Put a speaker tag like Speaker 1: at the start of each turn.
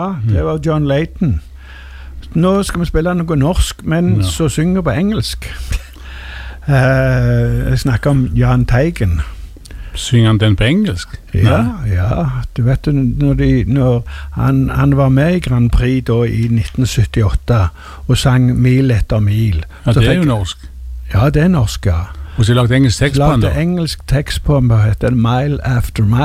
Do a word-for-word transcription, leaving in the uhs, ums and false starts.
Speaker 1: Ja, det var John Layton. Nå skal vi spille noe norsk, men ja. Så synger på engelsk. uh, jeg snakker om Jahn Teigen.
Speaker 2: Synger han den på engelsk?
Speaker 1: Ja, ja. Du vet, når, de, når han, han var med i Grand Prix da i nitten syttiåtte og sang Mil etter mil.
Speaker 2: Ja, det er
Speaker 1: fikk,
Speaker 2: jo norsk.
Speaker 1: Ja, det er norsk, ja.
Speaker 2: Og så lagde engelsk tekst på den da?
Speaker 1: Lagde engelsk tekst på den, heter Mile After Mile.